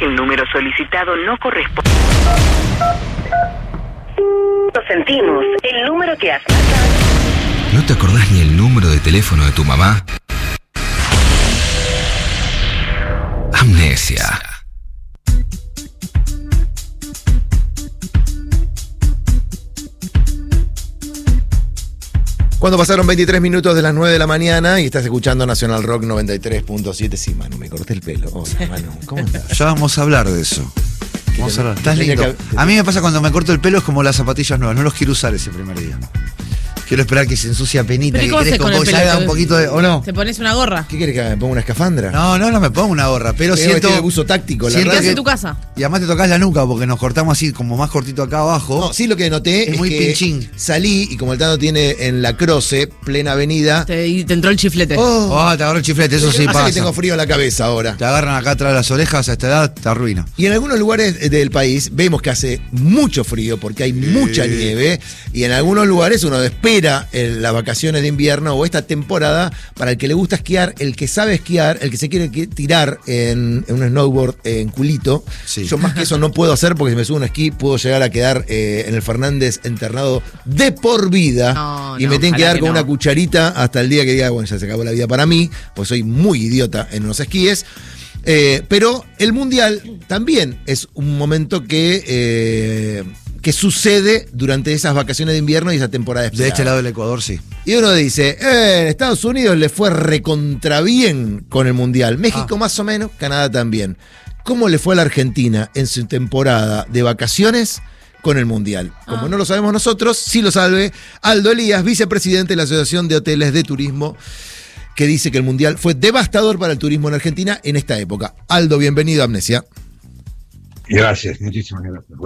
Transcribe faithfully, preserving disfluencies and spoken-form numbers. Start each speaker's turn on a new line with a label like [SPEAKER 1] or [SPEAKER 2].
[SPEAKER 1] que el número solicitado no corresponde. Lo sentimos, el número que has marcado.
[SPEAKER 2] ¿No te acordás ni el número de teléfono de tu mamá? Amnesia.
[SPEAKER 3] Cuando pasaron veintitrés minutos de las nueve de la mañana y estás escuchando Nacional Rock noventa y tres punto siete. Sí, Manu, me corté el pelo. Hola, Manu, ¿cómo estás?
[SPEAKER 4] Ya vamos a hablar de eso. Vamos a hablar. Estás
[SPEAKER 3] tenía
[SPEAKER 4] lindo.
[SPEAKER 3] que-
[SPEAKER 4] A mí me pasa cuando me corto el pelo, es como las zapatillas nuevas. No los quiero usar ese primer día. Quiero esperar que se ensucia penita,
[SPEAKER 5] ¿Pero
[SPEAKER 4] que
[SPEAKER 5] cómo haces
[SPEAKER 4] crezca
[SPEAKER 5] con
[SPEAKER 4] un
[SPEAKER 5] el
[SPEAKER 4] poco,
[SPEAKER 5] pelo?
[SPEAKER 4] ya haga un poquito de. ¿O no?
[SPEAKER 5] ¿Te pones una gorra?
[SPEAKER 3] ¿Qué querés que haga? ¿Me ponga una escafandra?
[SPEAKER 4] No, no, no me pongo una gorra, pero
[SPEAKER 3] Tengo
[SPEAKER 4] siento.
[SPEAKER 3] vestido de buzo táctico, la
[SPEAKER 4] siento
[SPEAKER 5] ¿Qué
[SPEAKER 3] verdad.
[SPEAKER 5] haces
[SPEAKER 4] que-
[SPEAKER 5] en tu casa?
[SPEAKER 4] Y además te tocas la nuca porque nos cortamos así, como más cortito acá abajo.
[SPEAKER 3] No, sí, lo que noté
[SPEAKER 4] Es
[SPEAKER 3] es,
[SPEAKER 4] muy
[SPEAKER 3] que
[SPEAKER 4] pinchín.
[SPEAKER 3] salí y como el Tano tiene en la Croce, plena avenida.
[SPEAKER 5] Te, y te entró el chiflete.
[SPEAKER 3] Oh,
[SPEAKER 4] Oh, te agarró el chiflete, eso
[SPEAKER 3] lo que
[SPEAKER 4] sí
[SPEAKER 3] pasa es
[SPEAKER 4] pasa.
[SPEAKER 3] que tengo frío en la cabeza ahora.
[SPEAKER 4] Te agarran acá atrás de las orejas a esta edad, te arruina.
[SPEAKER 3] Y en algunos lugares del país vemos que hace mucho frío porque hay mucha nieve y en algunos lugares uno espera en las vacaciones de invierno o esta temporada para el que le gusta esquiar, el que sabe esquiar, el que se quiere que- tirar en, en un snowboard en culito.
[SPEAKER 4] Sí.
[SPEAKER 3] Yo más que eso no puedo hacer porque si me subo a un esquí puedo llegar a quedar eh, en el Fernández internado de por vida
[SPEAKER 5] No,
[SPEAKER 3] y
[SPEAKER 5] no,
[SPEAKER 3] me tienen que
[SPEAKER 5] ojalá
[SPEAKER 3] dar
[SPEAKER 5] que
[SPEAKER 3] con
[SPEAKER 5] no.
[SPEAKER 3] una cucharita hasta el día que diga, bueno, ya se acabó la vida para mí, pues soy muy idiota en los esquíes. Eh, pero el Mundial también es un momento que, eh, que sucede durante esas vacaciones de invierno y esa temporada
[SPEAKER 4] De
[SPEAKER 3] esperada.
[SPEAKER 4] este lado del Ecuador, sí.
[SPEAKER 3] Y uno dice, eh, en Estados Unidos le fue recontra bien con el Mundial. México
[SPEAKER 4] Ah.
[SPEAKER 3] más o menos, Canadá también. ¿Cómo le fue a la Argentina en su temporada de vacaciones con el Mundial? Como
[SPEAKER 5] Ah.
[SPEAKER 3] no lo sabemos nosotros, sí lo sabe Aldo Elías, vicepresidente de la Asociación de Hoteles de Turismo, que dice que el Mundial fue devastador para el turismo en Argentina en esta época. Aldo, bienvenido a Amnesia.
[SPEAKER 6] Gracias, muchísimas gracias.